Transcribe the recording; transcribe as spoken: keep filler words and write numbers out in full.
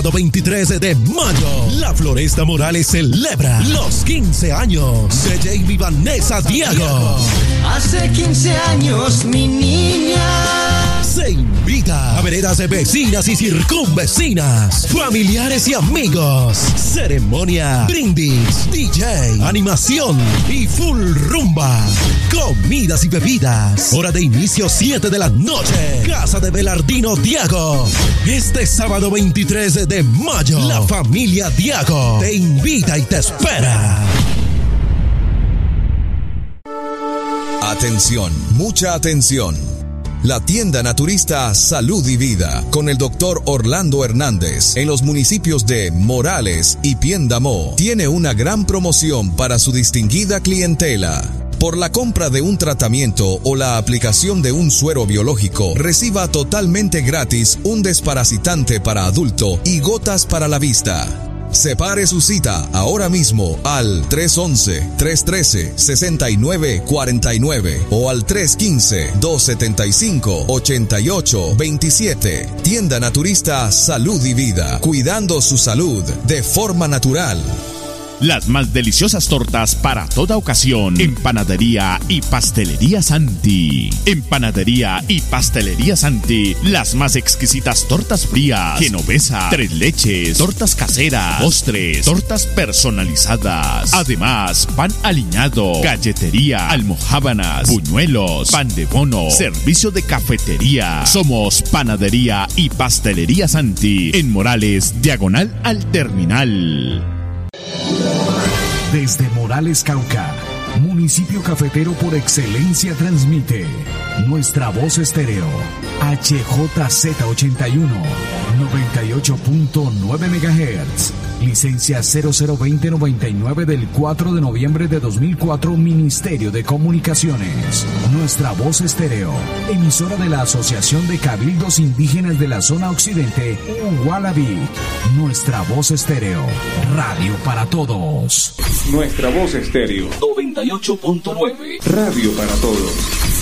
sábado veintitrés de mayo, la Floresta Morales celebra los quince años de Jamie Vanessa Diago. Hace quince años, mi niña. Se invita a veredas de vecinas y circunvecinas, familiares y amigos. Ceremonia, brindis, D J, animación y full rumba. Comidas y bebidas. Hora de inicio siete de la noche. Casa de Belardino Diago. Este sábado veintitrés de mayo, la familia Diago te invita y te espera. Atención, mucha atención. La tienda naturista Salud y Vida con el doctor Orlando Hernández en los municipios de Morales y Piendamó tiene una gran promoción para su distinguida clientela. Por la compra de un tratamiento o la aplicación de un suero biológico, reciba totalmente gratis un desparasitante para adulto y gotas para la vista. Separe su cita ahora mismo al tres once, tres trece, sesenta y nueve cuarenta y nueve o al tres quince, dos setenta y cinco, ochenta y ocho veintisiete. Tienda Naturista Salud y Vida, cuidando su salud de forma natural. Las más deliciosas tortas para toda ocasión en Panadería y Pastelería Santi. En Panadería y Pastelería Santi, las más exquisitas tortas frías, genovesa, tres leches, tortas caseras, postres, tortas personalizadas. Además, pan aliñado, galletería, almojábanas, buñuelos, pan de bono, servicio de cafetería. Somos Panadería y Pastelería Santi en Morales, diagonal al terminal. Desde Morales, Cauca, municipio cafetero por excelencia, transmite Nuestra Voz Estéreo, H J Z ochenta y uno, noventa y ocho punto nueve megahertz, licencia cero cero veinte noventa y nueve del cuatro de noviembre de dos mil cuatro, Ministerio de Comunicaciones. Nuestra Voz Estéreo, emisora de la Asociación de Cabildos Indígenas de la Zona Occidente, Uwalabi. Nuestra Voz Estéreo, radio para todos. Nuestra Voz Estéreo, noventa y ocho punto nueve, radio para todos.